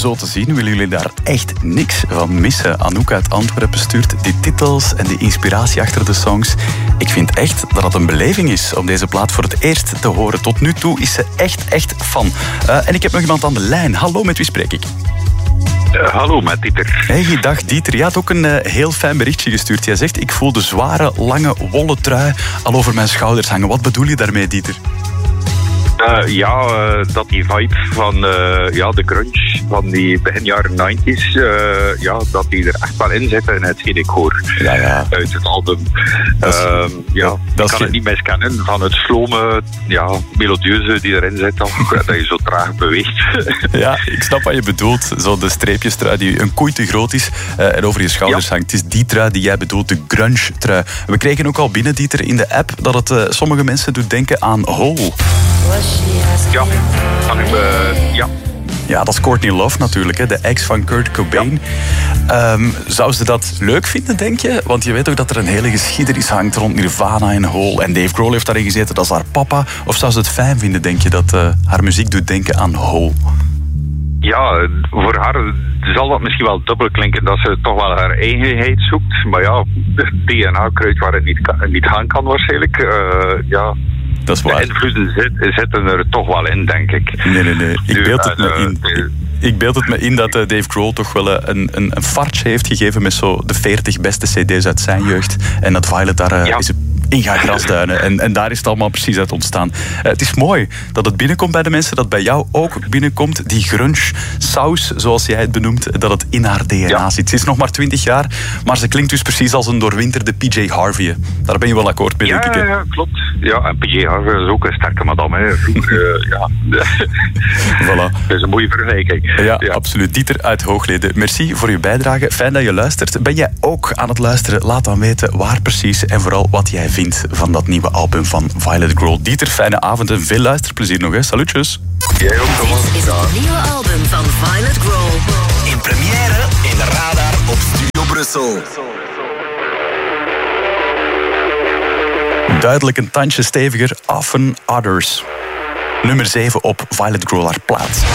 zo te zien willen jullie daar echt niks van missen. Anouk uit Antwerpen stuurt die titels en die inspiratie achter de songs. Ik vind echt dat het een beleving is om deze plaat voor het eerst te horen. Tot nu toe is ze echt fan. En ik heb nog iemand aan de lijn. Hallo, met wie spreek ik? Hallo, met Dieter. Hey, dag Dieter. Je had ook een heel fijn berichtje gestuurd. Jij zegt, ik voel de zware, lange, wollen trui al over mijn schouders hangen. Wat bedoel je daarmee, Dieter? Dat die vibe van de grunge van die begin jaren 90's, dat die er echt wel in zitten in hetgeen ik hoor uit het album. Ik kan het niet miskennen van het slome, melodieuze die erin zit, dat je zo traag beweegt. Ja, ik snap wat je bedoelt. Zo de streepjestrui die een koei te groot is en over je schouders hangt. Het is die trui die jij bedoelt, de grunge trui. We kregen ook al binnen, Dieter, in de app dat het sommige mensen doet denken aan Hole. Ja, dat is Courtney Love natuurlijk, hè, de ex van Kurt Cobain. Ja. Zou ze dat leuk vinden, denk je? Want je weet ook dat er een hele geschiedenis hangt rond Nirvana en Hole. En Dave Grohl heeft daarin gezeten, dat is haar papa. Of zou ze het fijn vinden, denk je, dat haar muziek doet denken aan Hole? Ja, voor haar zal dat misschien wel dubbel klinken dat ze toch wel haar eigenheid zoekt. Maar ja, DNA-kruid waar het niet gaan kan waarschijnlijk. Dat is waar. De invloeden zitten er toch wel in, denk ik. Nee. Ik beeld het me in dat Dave Grohl toch wel een fartje heeft gegeven met zo de 40 beste cd's uit zijn jeugd. En dat Violet daar is in gaat grasduinen. En daar is het allemaal precies uit ontstaan. Het is mooi dat het binnenkomt bij de mensen, dat bij jou ook binnenkomt. Die grunge saus, zoals jij het benoemt, dat het in haar DNA zit. Ze is nog maar 20 jaar, maar ze klinkt dus precies als een doorwinterde PJ Harvey. Daar ben je wel akkoord mee, denk ik. Ja, klopt. Ja, en PJ Harvey is ook een sterke madame. Hè. Voilà. Dat is een mooie vergelijking. Ja, absoluut. Dieter uit Hoogleden, merci voor je bijdrage. Fijn dat je luistert. Ben jij ook aan het luisteren? Laat dan weten waar precies en vooral wat jij vindt van dat nieuwe album van Violet Grohl. Dieter, fijne avond en veel luisterplezier nog. Hè. Salutjes. Dit is het nieuwe album van Violet Grohl. In première in de Radar op Studio Brussel. Duidelijk een tandje steviger. Often Others. Nummer 7 op Violet Grohl haar plaats.